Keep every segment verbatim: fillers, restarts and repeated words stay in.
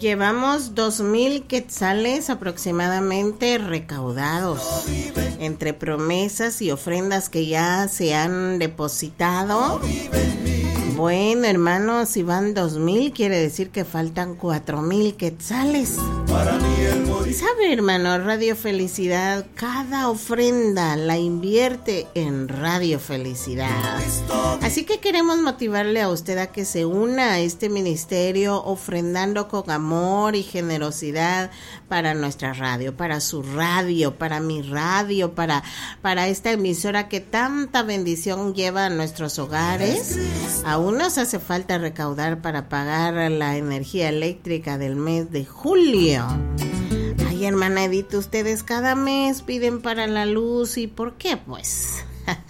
Llevamos dos mil quetzales aproximadamente recaudados entre promesas y ofrendas que ya se han depositado. Bueno, hermanos, si van dos mil, quiere decir que faltan cuatro mil quetzales. Y sabe, hermano, Radio Felicidad, cada ofrenda la invierte en Radio Felicidad. Así que queremos motivarle a usted a que se una a este ministerio ofrendando con amor y generosidad para nuestra radio, para su radio, para mi radio, para, para esta emisora que tanta bendición lleva a nuestros hogares. Aún nos hace falta recaudar para pagar la energía eléctrica del mes de julio. Ay, hermana Edith, ustedes cada mes piden para la luz. ¿Y por qué? Pues...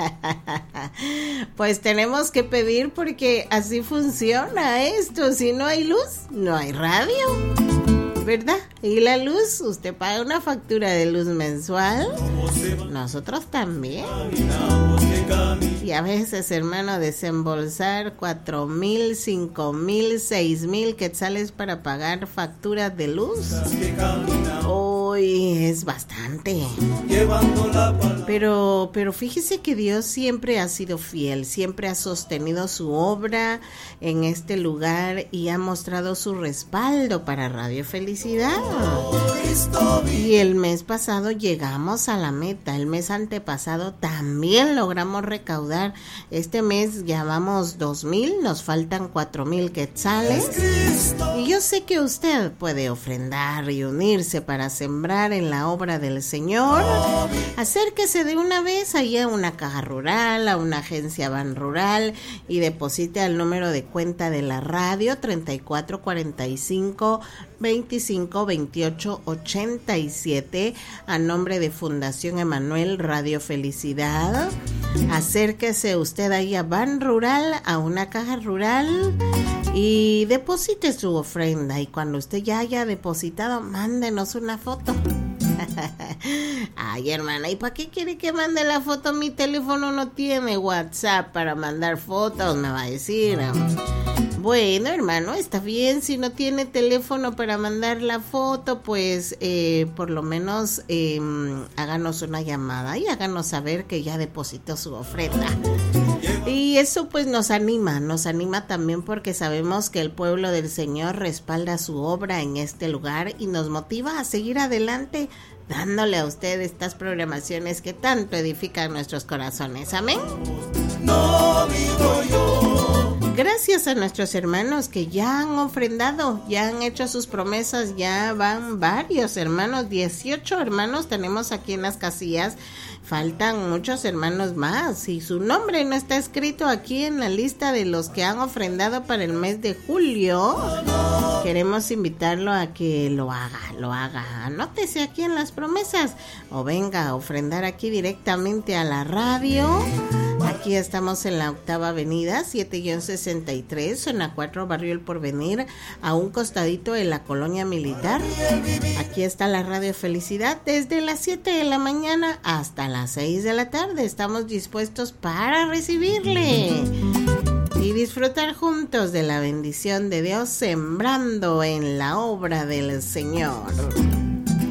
pues tenemos que pedir porque así funciona esto. Si no hay luz, no hay radio, ¿verdad? Y la luz, usted paga una factura de luz mensual, nosotros también. Y a veces, hermano, desembolsar cuatro mil, cinco mil, seis mil quetzales para pagar facturas de luz, hoy es bastante. Pero, pero fíjese que Dios siempre ha sido fiel, siempre ha sostenido su obra en este lugar y ha mostrado su respaldo para Radio Felicidad. Y el mes pasado llegamos a la meta, el mes antepasado también logramos recaudar. Este mes ya vamos dos mil, nos faltan cuatro mil quetzales. Y yo sé que usted puede ofrendar y unirse para sembrar en la obra del Señor. Acérquese de una vez allá a una caja rural, a una agencia Ban Rural y deposite al número de cuenta de la radio treinta y cuatro cuarenta y cinco veinticinco veintiocho ochenta y siete a nombre de Fundación Emanuel Radio Felicidad. Acérquese usted ahí a Ban Rural, a una caja rural y deposite su ofrenda, y cuando usted ya haya depositado, mándenos una foto. Ay, hermana, ¿y para qué quiere que mande la foto? Mi teléfono no tiene WhatsApp para mandar fotos, me va a decir. Bueno, hermano, está bien. Si no tiene teléfono para mandar la foto, pues eh, por lo menos eh, háganos una llamada y háganos saber que ya depositó su ofrenda. Y eso pues nos anima, nos anima también porque sabemos que el pueblo del Señor respalda su obra en este lugar y nos motiva a seguir adelante dándole a usted estas programaciones que tanto edifican nuestros corazones. Amén. No vivo yo. Gracias a nuestros hermanos que ya han ofrendado, ya han hecho sus promesas, ya van varios hermanos, dieciocho hermanos tenemos aquí en las casillas. Faltan muchos hermanos más y su nombre no está escrito aquí en la lista de los que han ofrendado para el mes de julio. Queremos invitarlo a que lo haga, lo haga. Anótese aquí en las promesas o venga a ofrendar aquí directamente a la radio. Aquí estamos en la Octava Avenida, siete sesenta y tres, zona cuatro, Barrio El Porvenir, a un costadito de la Colonia Militar. Aquí está la Radio Felicidad desde las siete de la mañana hasta las seis de la tarde. Estamos dispuestos para recibirle y disfrutar juntos de la bendición de Dios, sembrando en la obra del Señor.